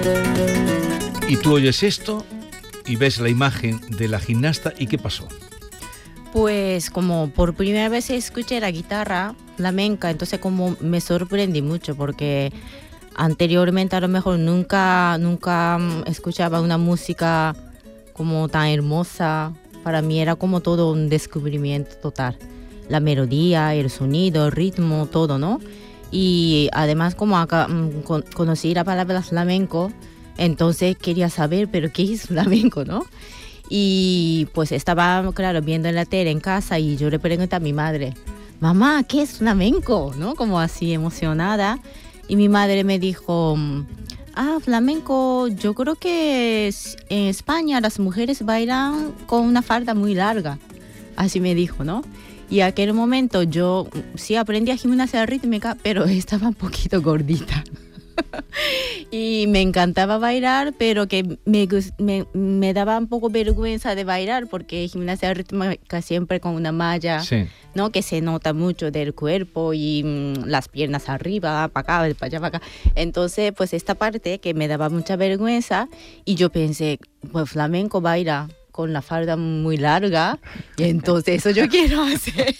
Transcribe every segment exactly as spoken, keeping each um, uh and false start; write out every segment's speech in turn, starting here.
Y tú oyes esto y ves la imagen de la gimnasta, ¿y qué pasó? Pues como por primera vez escuché la guitarra flamenca, entonces como me sorprendí mucho porque anteriormente a lo mejor nunca, nunca escuchaba una música como tan hermosa. Para mí era como todo un descubrimiento total. La melodía, el sonido, el ritmo, todo, ¿no? Y además como acá mmm, con, conocí la palabra flamenco, entonces quería saber, pero ¿qué es flamenco, no? Y pues estaba, claro, viendo en la tele en casa y yo le pregunté a mi madre, mamá, ¿qué es flamenco? ¿No? Como así emocionada. Y mi madre me dijo, ah, flamenco, yo creo que en España las mujeres bailan con una falda muy larga. Así me dijo, ¿no? Y en aquel momento yo sí aprendí a gimnasia rítmica, pero estaba un poquito gordita. Y me encantaba bailar, pero que me, me, me daba un poco vergüenza de bailar porque gimnasia rítmica siempre con una malla, sí, ¿no? Que se nota mucho del cuerpo y mmm, las piernas arriba, para acá, para allá, para acá. Entonces, pues esta parte que me daba mucha vergüenza y yo pensé, pues flamenco baila con la falda muy larga y entonces eso yo quiero hacer.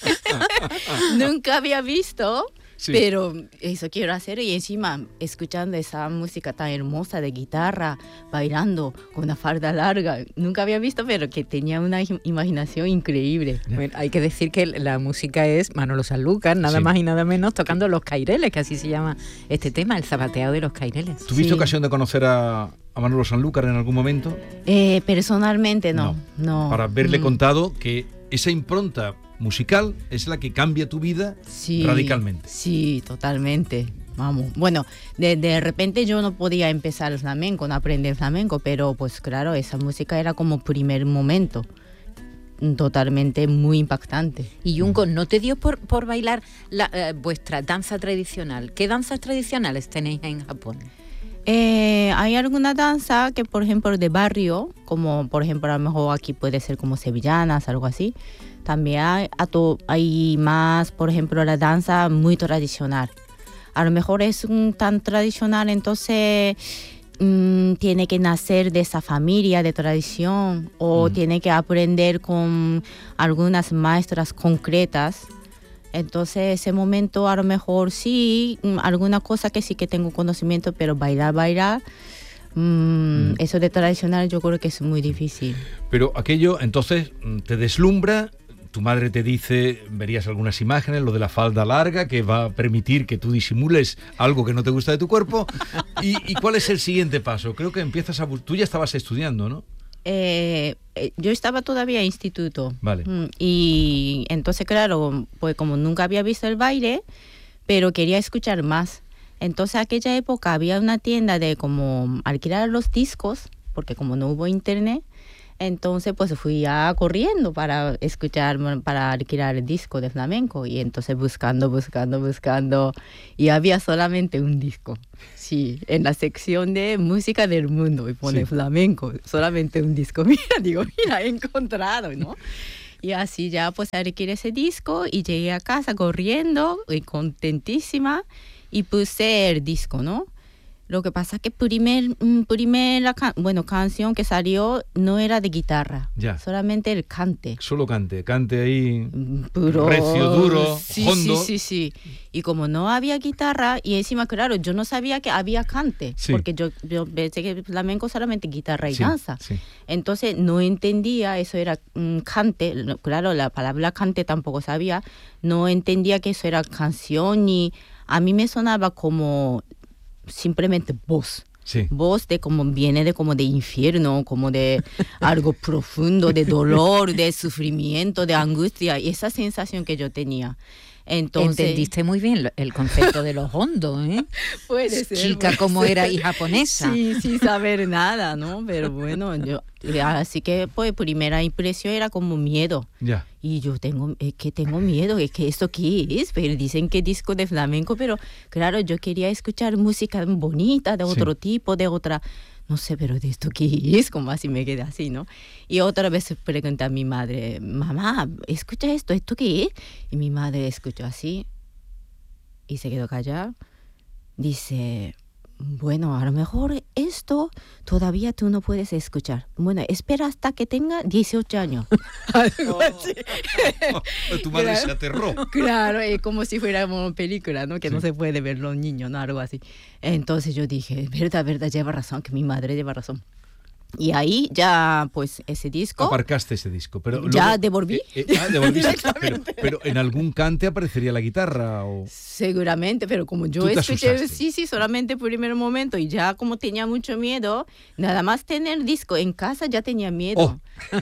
Nunca había visto. Sí. Pero eso quiero hacer y encima escuchando esa música tan hermosa de guitarra, bailando con una falda larga. Nunca había visto, pero que tenía una imaginación increíble. Bueno, hay que decir que la música es Manolo Sanlúcar, nada sí. más y nada menos, tocando los caireles, que así se llama este tema, el zapateado de los caireles. ¿Tuviste sí. ocasión de conocer a, a Manolo Sanlúcar en algún momento? Eh, personalmente no, no. no. Para haberle mm. contado que esa impronta musical es la que cambia tu vida sí, radicalmente. Sí, totalmente. Vamos. Bueno, de, de repente yo no podía empezar el flamenco, no aprender flamenco, pero pues claro, esa música era como primer momento. Totalmente muy impactante. Y Junko, ¿no te dio por, por bailar la, eh, vuestra danza tradicional? ¿Qué danzas tradicionales tenéis en Japón? Eh, hay alguna danza que, por ejemplo, de barrio, como por ejemplo a lo mejor aquí puede ser como sevillanas, algo así. También hay, hay más, por ejemplo, la danza muy tradicional. A lo mejor es un tan tradicional, entonces mmm, tiene que nacer de esa familia de tradición o mm. tiene que aprender con algunas maestras concretas. Entonces, ese momento a lo mejor sí, alguna cosa que sí que tengo conocimiento, pero bailar, bailar, mmm, mm. eso de tradicional yo creo que es muy difícil. Pero aquello, entonces, te deslumbra. Tu madre te dice, verías algunas imágenes, lo de la falda larga, que va a permitir que tú disimules algo que no te gusta de tu cuerpo. ¿Y, y cuál es el siguiente paso? Creo que empiezas a... Tú ya estabas estudiando, ¿no? Eh, yo estaba todavía en instituto. Vale. Y entonces, claro, pues como nunca había visto el baile, pero quería escuchar más. Entonces, en aquella época había una tienda de como alquilar los discos, porque como no hubo internet, entonces pues fui ya corriendo para escuchar, para alquilar el disco de flamenco y entonces buscando, buscando, buscando y había solamente un disco, sí, en la sección de música del mundo y pone sí. flamenco, solamente un disco, mira, digo, mira, he encontrado, ¿no? Y así ya pues alquilé ese disco y llegué a casa corriendo y contentísima y puse el disco, ¿no? Lo que pasa es que primer, primera can- bueno, canción que salió no era de guitarra, ya. solamente el cante. Solo cante, cante ahí, puro, recio, duro, sí, hondo. Sí, sí, sí. Y como no había guitarra, y encima, claro, yo no sabía que había cante, sí. porque yo, yo pensé que el flamenco solamente guitarra y sí, danza. Sí. Entonces no entendía, eso era um, cante, claro, la palabra cante tampoco sabía, no entendía que eso era canción, y a mí me sonaba como... simplemente voz, sí. voz de como viene de como de infierno, como de algo profundo, de dolor, de sufrimiento, de angustia, y esa sensación que yo tenía. Entonces, entendiste muy bien el concepto de los hondos, ¿eh? Puede ser. Chica puede como ser. Era y japonesa. Sí, sin saber nada, ¿no? Pero bueno, yo así que pues primera impresión era como miedo. Ya. Y yo tengo, es que tengo miedo, es que esto qué es, pero dicen que disco de flamenco, pero claro, yo quería escuchar música bonita, de otro sí. tipo, de otra, no sé, pero de esto qué es, como así me quedé así, ¿no? Y otra vez pregunté a mi madre, mamá, escucha esto, ¿esto qué es? Y mi madre escuchó así y se quedó callada. Dice, bueno, a lo mejor esto todavía tú no puedes escuchar. Bueno, espera hasta que tenga dieciocho años. Algo así. Oh, tu madre Claro. se aterró. Claro, es como si fuera una película, ¿no? Que Sí. no se puede ver los niños, ¿no? Algo así. Entonces yo dije, verdad, verdad, lleva razón, que mi madre lleva razón. Y ahí ya, pues, ese disco... Aparcaste ese disco. Pero Ya luego- devolví. Eh, eh, ah, devolviste. pero, Directamente. pero en algún cante aparecería la guitarra o... Seguramente, pero como yo Tú te escuché, asustaste. sí, sí, solamente por primer momento, y ya como tenía mucho miedo, nada más tener disco en casa ya tenía miedo. Oh.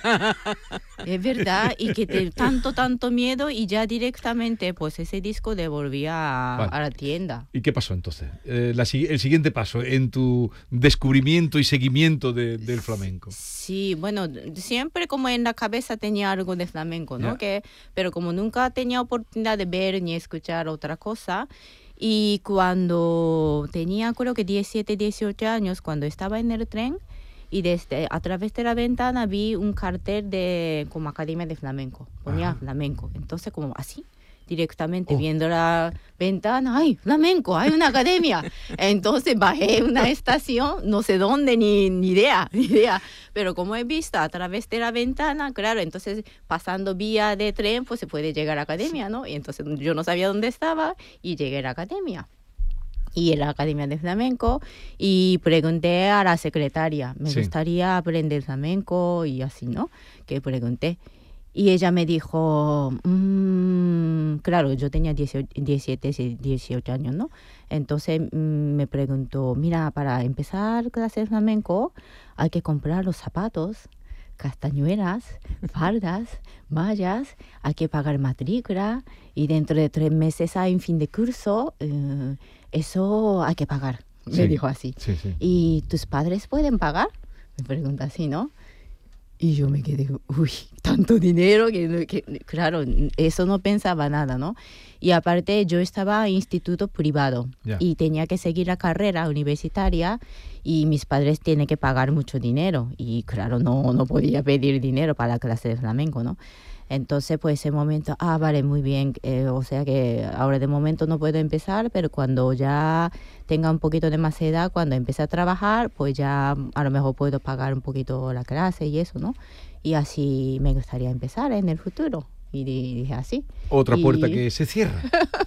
Es verdad, y que te, tanto, tanto miedo, y ya directamente, pues ese disco devolvía a, Vale. a la tienda. ¿Y qué pasó entonces? Eh, la si- el siguiente paso en tu descubrimiento y seguimiento de- del flamenco. Sí, bueno, siempre como en la cabeza tenía algo de flamenco, ¿no? Ya. Que, pero como nunca tenía oportunidad de ver ni escuchar otra cosa, y cuando tenía creo que diecisiete, dieciocho años, cuando estaba en el tren, y desde a través de la ventana vi un cartel de como Academia de Flamenco, ponía Ajá. flamenco, entonces como así, directamente Oh. viendo la ventana, ¡ay, flamenco! ¡Hay una academia! Entonces bajé una estación, no sé dónde, ni, ni idea, ni idea. Pero como he visto a través de la ventana, claro, entonces pasando vía de tren, pues se puede llegar a la academia, ¿no? Y entonces yo no sabía dónde estaba y llegué a la academia. Y en la Academia de Flamenco, y pregunté a la secretaria, me Sí. gustaría aprender flamenco y así, ¿no? Que pregunté. Y ella me dijo, mm, claro, yo tenía dieciocho, diecisiete, dieciocho años, ¿no? Entonces mm, me preguntó, mira, para empezar clases de flamenco hay que comprar los zapatos, castañuelas, faldas, mallas, hay que pagar matrícula y dentro de tres meses hay un fin de curso, eh, eso hay que pagar, me Sí. dijo así. Sí, sí. ¿Y tus padres pueden pagar? Me pregunta así, ¿no? Y yo me quedé, uy, tanto dinero que, no- que, claro, eso no pensaba nada, ¿no? Y aparte yo estaba en instituto privado Ya. y tenía que seguir la carrera universitaria y mis padres tienen que pagar mucho dinero y claro, no, no podía pedir dinero para la clase de flamenco, ¿no? Entonces, pues ese momento, ah, vale, muy bien, eh, o sea que ahora de momento no puedo empezar, pero cuando ya tenga un poquito de más edad, cuando empiece a trabajar, pues ya a lo mejor puedo pagar un poquito la clase y eso, ¿no? Y así me gustaría empezar en el futuro. Y di- dije así. Otra puerta Y- que se cierra.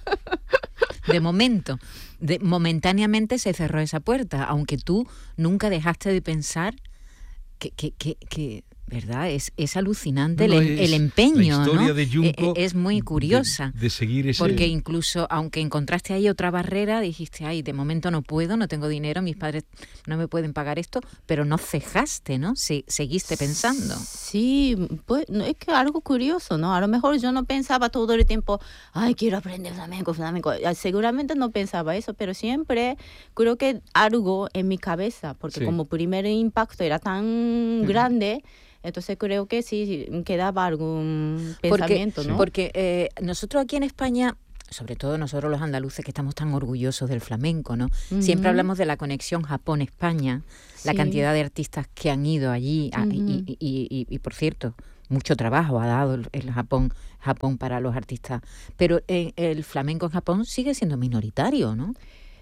De momento, de, momentáneamente se cerró esa puerta, aunque tú nunca dejaste de pensar que, que, que, que ¿verdad? Es, es alucinante No, no, el, es el empeño, la historia ¿no? de Junco E- es muy de- curiosa. De, seguir ese... Porque incluso, aunque encontraste ahí otra barrera, dijiste, ay, de momento no puedo, no tengo dinero, mis padres no me pueden pagar esto, pero no cejaste, ¿no? Se, seguiste pensando. Sí, pues no, es que algo curioso, ¿no? A lo mejor yo no pensaba todo el tiempo, ay, quiero aprender flamenco, flamenco. Ah, seguramente no pensaba eso, pero siempre creo que algo en mi cabeza, porque Sí. como primer impacto era tan grande, entonces creo que sí quedaba algún pensamiento, porque, ¿no? Porque eh, nosotros aquí en España, sobre todo nosotros los andaluces que estamos tan orgullosos del flamenco, ¿no? Siempre Ujú. hablamos de la conexión Japón-España, la Sí. cantidad de artistas que han ido allí a- y, Ujú. y- y- y- y, por cierto, mucho trabajo ha dado el, el Japón, Japón para los artistas. Pero eh, el flamenco en Japón sigue siendo minoritario, ¿no?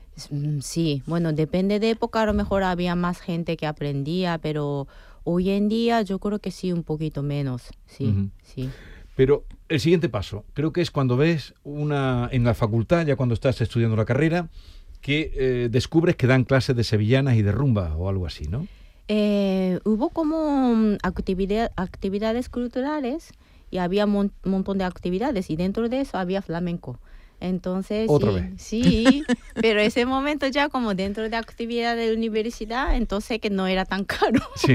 Mm, Sí, bueno, depende de época, a lo mejor había más gente que aprendía, pero hoy en día yo creo que sí, un poquito menos, sí, Ujú. sí. Pero el siguiente paso, creo que es cuando ves una en la facultad, ya cuando estás estudiando la carrera, que eh, descubres que dan clases de sevillanas y de rumba o algo así, ¿no? Eh, hubo como mm, actividad, actividades culturales y había un montón de actividades y dentro de eso había flamenco. Entonces, Otra sí, vez. sí, pero ese momento ya como dentro de actividad de universidad, entonces que no era tan caro. Sí.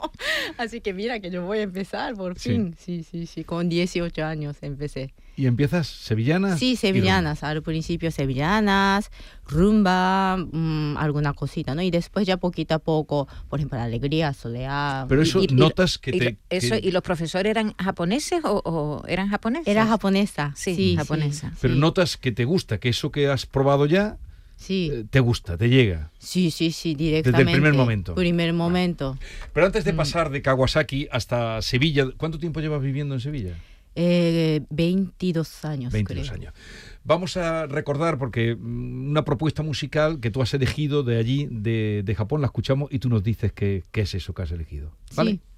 Así que mira que yo voy a empezar por Sí. fin. Sí, sí, sí, con dieciocho años empecé. ¿Y empiezas sevillanas? Sí, y sevillanas, al principio sevillanas, rumba, mm, alguna cosita, ¿no? Y después ya poquito a poco, por ejemplo, alegría, soleá. Pero eso Y- y- notas que y te... lo- eso, que- ¿Y los profesores eran japoneses o, o eran japoneses? Era japonesa. Sí, Sí, japonesa. sí, Pero sí. notas que te gusta, que eso que has probado ya, Sí, eh, te gusta, te llega. sí, sí, sí, directamente. primer momento. Primer momento. Pero antes de Mm. pasar de Kawasaki hasta Sevilla, ¿cuánto tiempo llevas viviendo en Sevilla? Eh, veintidós años. veintidós creo. años. Vamos a recordar, porque mm, una propuesta musical que tú has elegido de allí, de, de Japón, la escuchamos y tú nos dices qué, qué es eso que has elegido. ¿Vale? Sí.